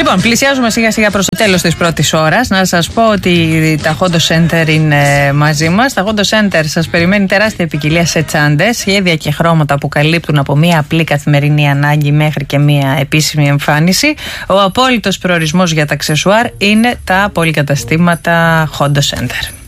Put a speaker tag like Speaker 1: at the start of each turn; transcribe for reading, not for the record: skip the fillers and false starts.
Speaker 1: Λοιπόν, πλησιάζουμε σιγά σιγά προς το τέλος της πρώτης ώρας. Να σας πω ότι τα Hondo Center είναι μαζί μας. Τα Hondo Center σας περιμένει τεράστια ποικιλία σε τσάντες, σχέδια και χρώματα που καλύπτουν από μία απλή καθημερινή ανάγκη μέχρι και μία επίσημη εμφάνιση. Ο απόλυτος προορισμός για τα αξεσουάρ είναι τα πολυκαταστήματα Hondo Center.